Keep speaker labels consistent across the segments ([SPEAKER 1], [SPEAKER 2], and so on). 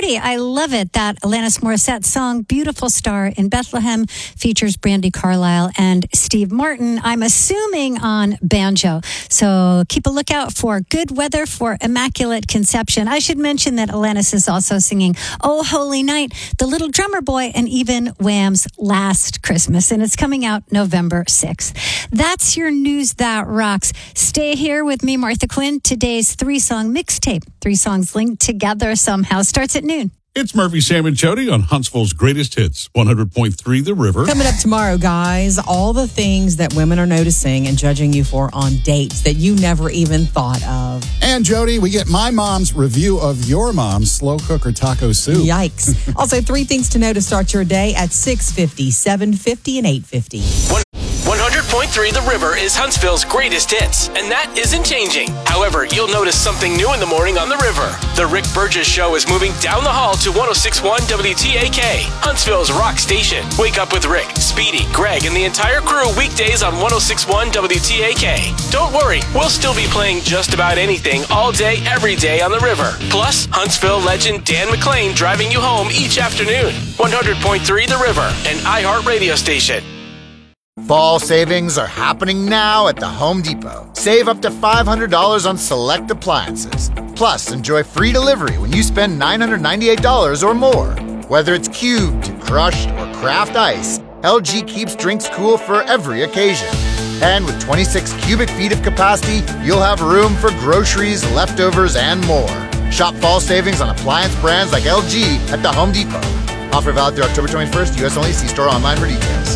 [SPEAKER 1] Hey, I love it. That Alanis Morissette song, Beautiful Star in Bethlehem, features Brandi Carlile and Steve Martin, I'm assuming on banjo. So keep a lookout for Good Weather for Immaculate Conception. I should mention that Alanis is also singing Oh Holy Night, The Little Drummer Boy, and even Wham's Last Christmas. And it's coming out November 6th. That's your news that rocks. Stay here with me, Martha Quinn. Today's 3-song mixtape. 3 songs linked together somehow. Starts at noon.
[SPEAKER 2] It's Murphy, Sam, and Jody on Huntsville's Greatest Hits, 100.3 The River.
[SPEAKER 3] Coming up tomorrow, guys, all the things that women are noticing and judging you for on dates that you never even thought of.
[SPEAKER 4] And Jody, we get my mom's review of your mom's slow cooker taco soup.
[SPEAKER 3] Yikes. Also, 3 things to know to start your day at 6:50, 7:50, and 8:50.
[SPEAKER 5] 100.3 The River is Huntsville's greatest hits, and that isn't changing. However, you'll notice something new in the morning on the river. The Rick Burgess Show is moving down the hall to 106.1 WTAK, Huntsville's rock station. Wake up with Rick, Speedy, Greg, and the entire crew weekdays on 106.1 WTAK. Don't worry, we'll still be playing just about anything all day, every day on the river. Plus, Huntsville legend Dan McClain driving you home each afternoon. 100.3 The River, an iHeart radio station.
[SPEAKER 6] Fall savings are happening now at the Home Depot. Save up to $500 on select appliances. Plus, enjoy free delivery when you spend $998 or more. Whether it's cubed, crushed, or craft ice, LG keeps drinks cool for every occasion. And with 26 cubic feet of capacity, you'll have room for groceries, leftovers, and more. Shop fall savings on appliance brands like LG at the Home Depot. Offer valid through October 21st, U.S. only. See store online for details.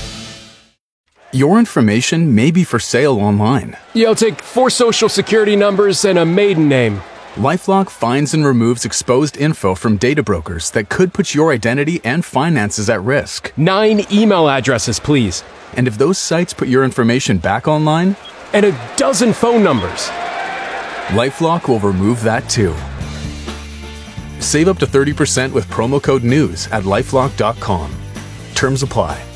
[SPEAKER 7] Your information may be for sale online.
[SPEAKER 8] Yeah, I'll take 4 social security numbers and a maiden name.
[SPEAKER 7] LifeLock finds and removes exposed info from data brokers that could put your identity and finances at risk.
[SPEAKER 8] 9 email addresses, please.
[SPEAKER 7] And if those sites put your information back online?
[SPEAKER 8] And a dozen phone numbers.
[SPEAKER 7] LifeLock will remove that too. Save up to 30% with promo code NEWS at LifeLock.com. Terms apply.